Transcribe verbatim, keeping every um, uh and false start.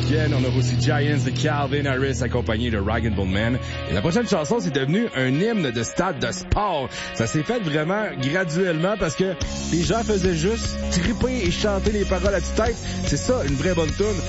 Again. On a aussi Giants de Calvin Harris accompagné de Rag and Bone Man. Et la prochaine chanson, c'est devenu un hymne de stade de sport. Ça s'est fait vraiment graduellement parce que les gens faisaient juste triper et chanter les paroles à tue-tête. C'est ça, une vraie bonne tune.